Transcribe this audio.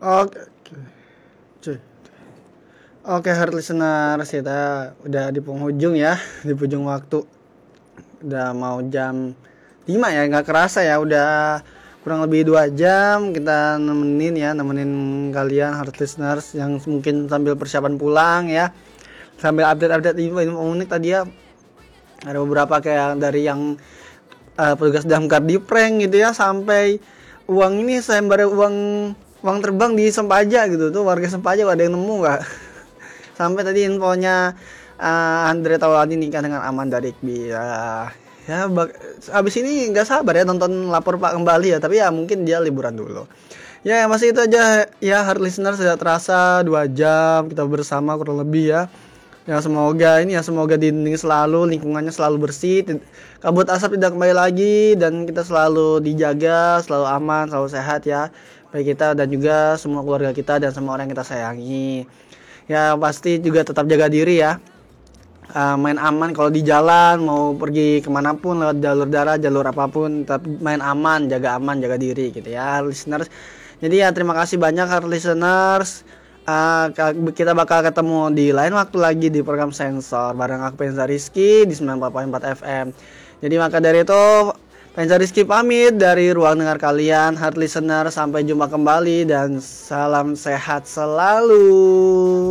Oke, cuy. Oke, heart listeners, kita udah di penghujung ya, di penghujung waktu. Udah mau jam 5 ya, nggak kerasa ya, udah kurang lebih 2 jam kita nemenin kalian heart listeners yang mungkin sambil persiapan pulang ya. Sambil update-update info unik tadi ya. Ada beberapa kayak dari yang petugas damkar di prank gitu ya, sampai uang ini sayembara uang terbang di Sempaja gitu tuh, warga Sempaja ada yang nemu nggak? Sampai tadi infonya Andre Taulani nikah dengan Amanda Rigby ya abis ini nggak sabar ya nonton Lapor Pak kembali ya, tapi ya mungkin dia liburan dulu ya. Masih itu aja ya, heart listener, sudah terasa 2 jam kita bersama kurang lebih ya. Semoga dinding selalu, lingkungannya selalu bersih, kabut asap tidak kembali lagi, dan kita selalu dijaga, selalu aman, selalu sehat ya, baik kita dan juga semua keluarga kita dan semua orang yang kita sayangi. Ya pasti juga tetap jaga diri ya. Main aman kalau di jalan, mau pergi kemanapun lewat jalur darat, jalur apapun, tetap main aman, jaga diri gitu ya listeners. Jadi ya terima kasih banyak listeners. Kita bakal ketemu di lain waktu lagi di program Sensor bareng aku Penza Rizky di 94.4 FM. Jadi maka dari itu Penza Rizky pamit dari ruang dengar kalian heart listener, sampai jumpa kembali dan salam sehat selalu.